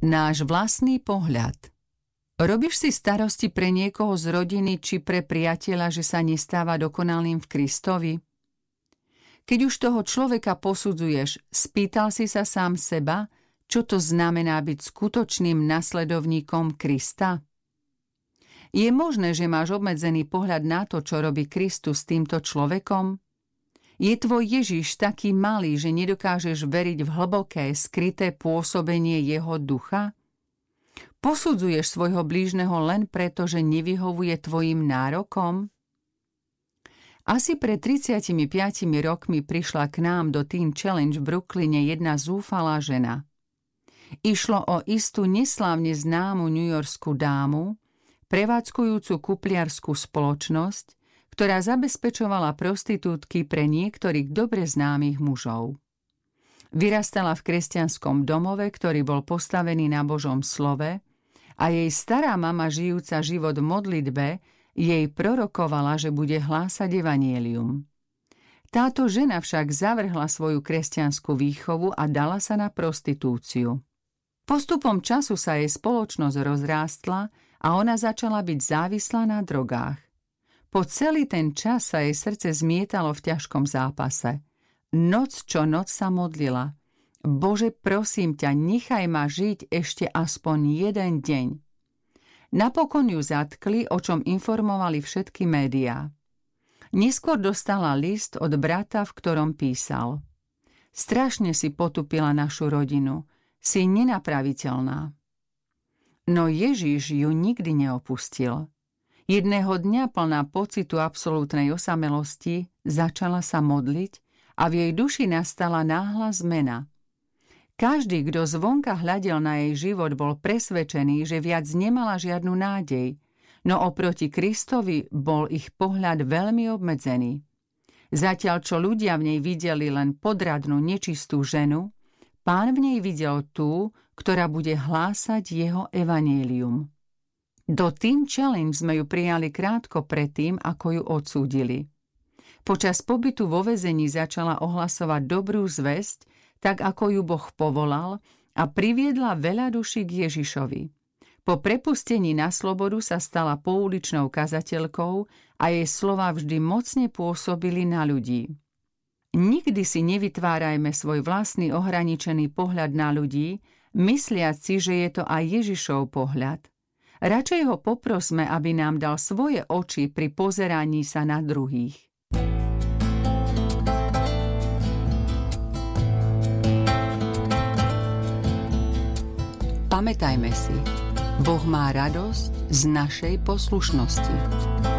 Náš vlastný pohľad. Robíš si starosti pre niekoho z rodiny či pre priateľa, že sa nestáva dokonalým v Kristovi? Keď už toho človeka posudzuješ, spýtal si sa sám seba, čo to znamená byť skutočným nasledovníkom Krista? Je možné, že máš obmedzený pohľad na to, čo robí Kristus s týmto človekom? Je tvoj Ježiš taký malý, že nedokážeš veriť v hlboké, skryté pôsobenie jeho ducha? Posudzuješ svojho blížneho len preto, že nevyhovuje tvojim nárokom? Asi pred 35 rokmi prišla k nám do Teen Challenge v Brooklyne jedna zúfalá žena. Išlo o istú neslávne známu newyorskú dámu, prevádzkujúcu kupliarskú spoločnosť, ktorá zabezpečovala prostitútky pre niektorých dobre známych mužov. Vyrastala v kresťanskom domove, ktorý bol postavený na Božom slove, a jej stará mama, žijúca život v modlitbe, jej prorokovala, že bude hlásať evanjelium. Táto žena však zavrhla svoju kresťanskú výchovu a dala sa na prostitúciu. Postupom času sa jej spoločnosť rozrástla a ona začala byť závislá na drogách. Po celý ten čas sa jej srdce zmietalo v ťažkom zápase. Noc čo noc sa modlila. Bože, prosím ťa, nechaj ma žiť ešte aspoň jeden deň. Napokon ju zatkli, o čom informovali všetky médiá. Neskôr dostala list od brata, v ktorom písal: Strašne si potupila našu rodinu, si nenapraviteľná. No Ježiš ju nikdy neopustil. Jedného dňa plná pocitu absolútnej osamelosti začala sa modliť a v jej duši nastala náhla zmena. Každý, kto zvonka hľadel na jej život, bol presvedčený, že viac nemala žiadnu nádej, no oproti Kristovi bol ich pohľad veľmi obmedzený. Zatiaľ, čo ľudia v nej videli len podradnú nečistú ženu, Pán v nej videl tú, ktorá bude hlásať jeho evanjelium. Do Teen Challenge sme ju prijali krátko predtým, ako ju odsúdili. Počas pobytu vo väzení začala ohlasovať dobrú zvesť, tak ako ju Boh povolal, a priviedla veľa duší k Ježišovi. Po prepustení na slobodu sa stala pouličnou kazateľkou a jej slová vždy mocne pôsobili na ľudí. Nikdy si nevytvárajme svoj vlastný ohraničený pohľad na ľudí, mysliac si, že je to aj Ježišov pohľad. Radšej ho poprosme, aby nám dal svoje oči pri pozeraní sa na druhých. Pamätajme si, Boh má radosť z našej poslušnosti.